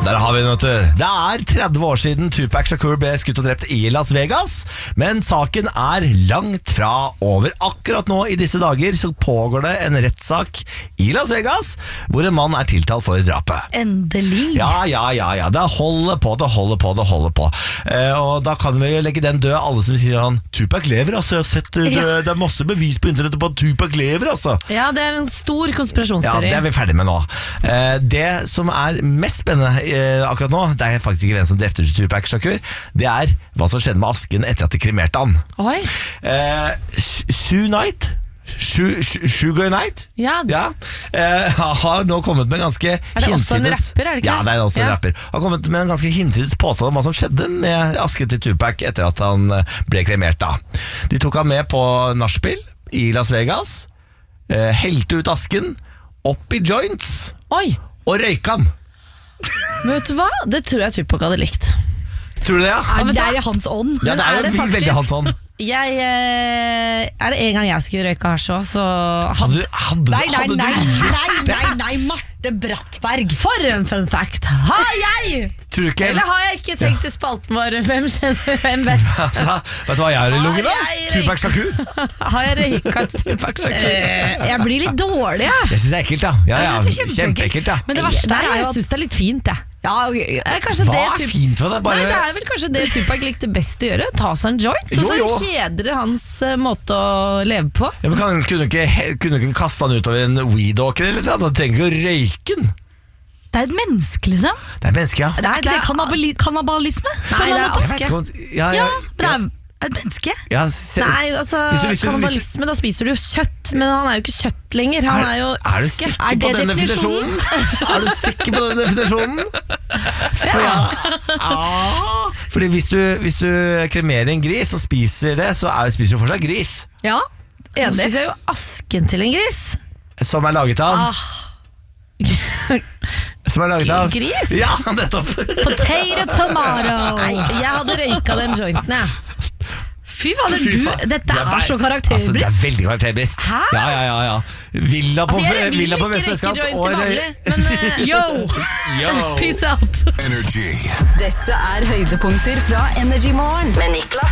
Der har vi den, vet du. Det 30 år siden Tupac Shakur ble skutt og drept i Las Vegas, men saken langt fra over. Akkurat nå i disse dager så pågår det en rettssak i Las Vegas, hvor en mann tiltalt for drapet. Endelig. Ja. Det holder på. Og da kan vi legge den død, alle som sier han, Tupac lever, altså. Jeg har sett det masse bevis på internettet på at Tupac lever, altså. Ja, det en stor konspirasjonsteori. Ja, det vi ferdig med nå. Det som mest spennende akkurat nå, det faktisk ikke hvem som drepte Tupac Shakur, det hva som skjedde med asken etter at de kremerte han. Oi. Sugar Knight har nå kommet med ganske det også en rapper, det ikke? Ja, det også en rapper. Har kommet med en ganske hinsides påstand om hva som skjedde med asken til Tupac etter at han ble kremert da. De tok han med på nachspiel i Las Vegas, helte ut asken opp i joints. Oi. Og røyka han. Men vet du hva? Det tror jeg Tupac hadde likt. Tror du det, ja? Det i hans ånd. Ja, det jo faktisk veldig hans ånd. Det en gang jeg skulle røyke hasj også, så Hadde du Nei, Marte Brattberg. For en fun fact. Har jeg? Tror du ikke? Eller har jeg ikke tenkt til spalten vår? Hvem kjenner hvem best? Vet du hva jeg har i lungen da? Tupac Shakur. Har jeg røyka Tupac Shakur? Jeg blir litt dårlig, jeg. Jeg synes det ekkelt, da. Ja, Jeg synes det kjempeekkelt, da. Men det verste Nei, jeg jo synes det litt fint, jeg. Ja, Kanskje Hva det fint for det? Bare... Nei, det vel kanskje det Tupac likte best å gjøre. Ta seg en joint, og så kjeder det hans måte å leve på. Ja, men kunne du ikke kaste han utover en weed-åker eller noe? Du trenger ikke å røyke den. det et menneske, liksom. Det et menneske, ja. Det ikke det kannibalisme? Nei, det aske. Ja, det et menneske. Ja, Nei, altså, kannibalisme, da spiser du jo kjøtt, men han jo ikke kjøtt lenger. Han jo du sikker på den definisjonen? Er du sikker på den definisjonen? Fordi hvis du kremerer en gris og spiser det, så spiser du fortsatt gris. Ja, enig. Du spiser jo asken til en gris. Som laget av Som laget av gris? Ja, nettopp. Potato tomato. Nei, jeg hadde røyka den jointen, jeg. Fy fader, dette så karakterbrist. Altså, det veldig karakterbrist. Hæ? Ja. Villa på Vestøystkant. Yo. Peace out. Dette høydepunkter fra Energy Morgen med Niklas